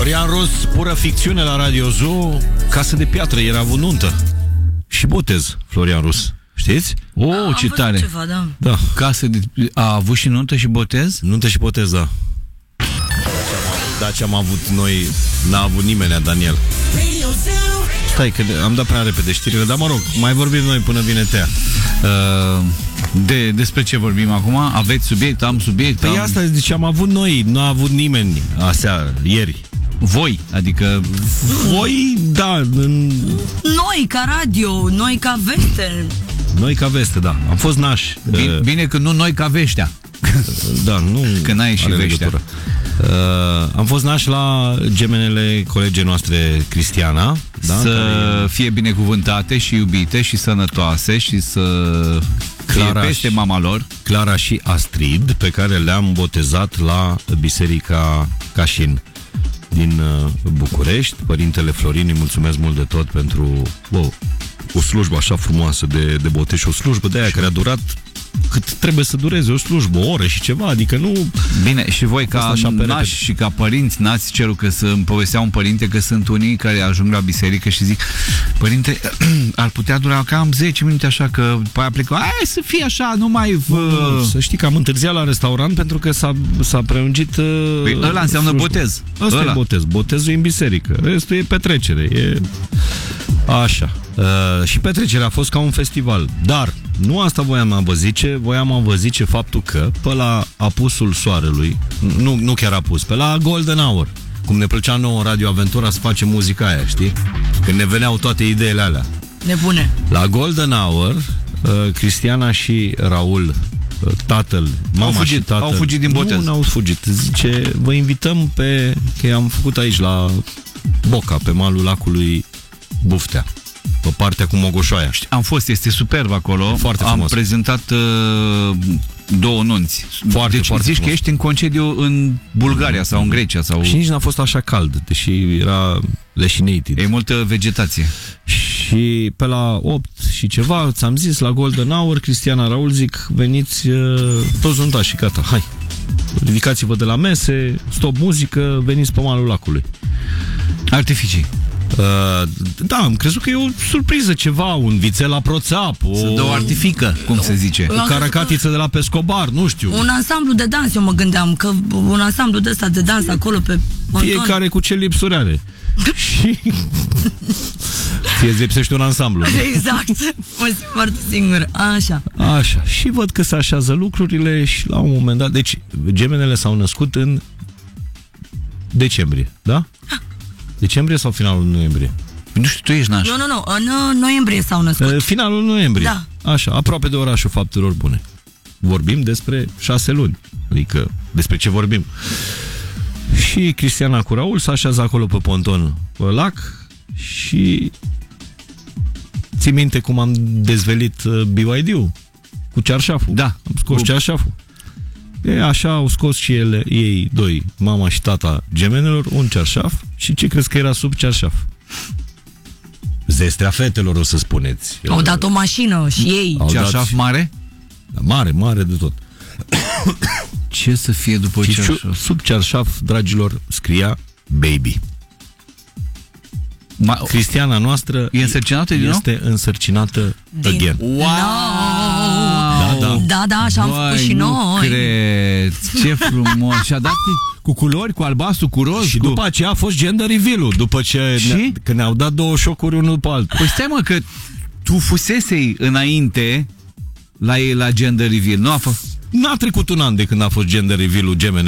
Florian Rus, pură ficțiune la Radio Zoo. Casă de piatră, era avut nuntă și botez, Florian Rus. Știți? Ce tare. Ceva, da. Da. Casă de... A avut și nuntă și botez? Nuntă și botez, da. Ce am avut noi, n-a avut nimeni, Daniel. Stai că am dat prea repede știrile, dar mă rog, mai vorbim noi până vine Tea. Despre ce vorbim acum? Aveți subiect? Am subiect? Păi asta zice, am avut noi, nu a avut nimeni aseară, ieri. Voi, adică... Voi, da. Noi ca radio, noi ca veste. Noi ca veste, da. Am fost nași. Bine că nu noi ca veștea. Da, nu. Că n-ai și veștea. Am fost nași la gemenele colegii noastre, Cristiana, da, să care... fie binecuvântate și iubite și sănătoase și să fie peste mama lor. Clara și Astrid, pe care le-am botezat la Biserica Cașin din București. Părintele Florin, îi mulțumesc mult de tot pentru o slujbă așa frumoasă de botez și o slujbă de aia care a durat cât trebuie să dureze o slujbă, o oră și ceva, adică nu... Bine, și voi ca nași și ca părinți n-ați cerut, că îmi povestea un părinte că sunt unii care ajung la biserică și zic: părinte, ar putea dura cam 10 minute așa, că după aia plecă, hai să fie așa, nu mai... Să știi că am întârziat la restaurant pentru că s-a prelungit... Păi ăla înseamnă botez. Ăsta e botez. Botezul e în biserică. Restul e petrecere. E... Așa. Și petrecerea a fost ca un festival. Dar nu asta voiam a vă zice. Voiam a vă zice faptul că pe la apusul soarelui, nu chiar apus, pe la Golden Hour, cum ne plăcea nouă în Radio Aventura să facem muzica aia, știi? Când ne veneau toate ideile alea. Nebune. La Golden Hour, Cristiana și Raul, tatăl, mama și tatăl, au fugit din botez. Nu, n-au fugit. Zice, vă invităm că am făcut aici la Boca, pe malul lacului Buftea, pe partea cu Mogoșoaia. Am fost, este superb acolo. Foarte frumos. Am prezentat 2 nunți. Foarte, deci foarte zici frumos. că ești în concediu în Bulgaria sau în Grecia sau... Și nici n-a fost așa cald, deși era leșinated. E multă vegetație. Și pe la 8 și ceva, ți-am zis, la Golden Hour, Cristiana, Raul, zic, veniți toți untași și gata, hai. Ridicați-vă de la mese, stop muzică, veniți pe malul lacului. Artificii. Da, am crezut că e o surpriză, ceva, un vițel la proțap, să dă o artifică, cum se zice. O caracatiță de la Pescobar, nu știu. Un ansamblu de dans, eu mă gândeam că un ansamblu de ăsta de dans acolo pe ponton. Fiecare cu ce lipsuri are. Și fie lipsește un ansamblu. Exact, mă simt foarte singur. Așa. Și văd că se așează lucrurile și la un moment dat, deci gemenele s-au născut în decembrie, da? Decembrie sau finalul noiembrie? Nu știu, tu ești naș. Nu, în noiembrie s-au născut. Finalul noiembrie. Da. Așa, aproape de orașul Faptelor Bune. Vorbim despre 6 luni. Adică, despre ce vorbim? Și Cristiana cu Raul s-a așează acolo pe ponton, pe lac, și ții minte cum am dezvelit BYD-ul cu cearșaful? Da. Am scos cearșaful. Așa au scos și ei doi, mama și tata gemenelor, un cearșaf. Și ce crezi că era sub cearșaf? Zestrea fetelor, o să spuneți. Au dat o mașină și ei. Cearșaf mare? Da, mare de tot. Ce să fie după cearșaf? Sub cearșaf, dragilor, scria baby. Cristiana noastră e însărcinată din nou? Este însărcinată again. Wow! Da, așa am făcut și noi. Nu cred. Ce frumos. Și-a dat cu culori, cu albastru, cu roz. Și după aceea a fost gender reveal-ul. După ce când ne-au dat 2 șocuri unul după altul. Păi stai, mă, că tu fusesei înainte la ei la gender reveal. Nu a fost... N-a trecut un an de când a fost gender reveal-ul gemene.